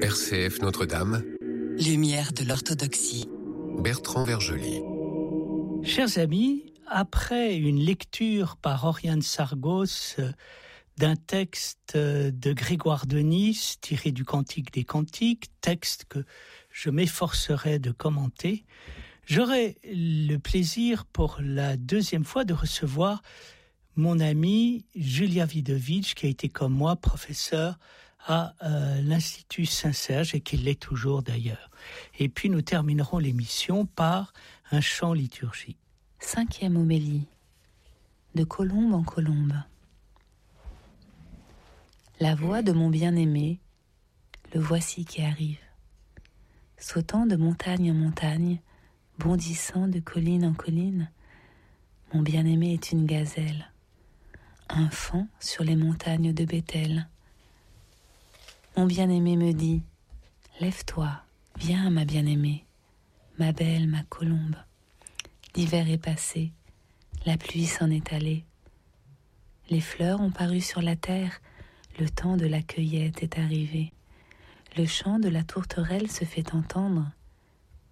RCF Notre-Dame. Lumière de l'orthodoxie. Bertrand Vergely. Chers amis, après une lecture par Oriane Sargos d'un texte de Grégoire de Nice tiré du Cantique des Cantiques, texte que je m'efforcerai de commenter, j'aurai le plaisir pour la deuxième fois de recevoir mon amie Julia Widovic, qui a été comme moi professeure à l'Institut Saint-Serge et qui l'est toujours d'ailleurs. Et puis nous terminerons l'émission par un chant liturgique. 5e homélie, de colombe en colombe. La voix de mon bien-aimé, le voici qui arrive. Sautant de montagne en montagne, bondissant de colline en colline, mon bien-aimé est une gazelle, un faon sur les montagnes de Bethel. Mon bien-aimé me dit, lève-toi, viens ma bien-aimée, ma belle, ma colombe. L'hiver est passé, la pluie s'en est allée. Les fleurs ont paru sur la terre, le temps de la cueillette est arrivé. Le chant de la tourterelle se fait entendre,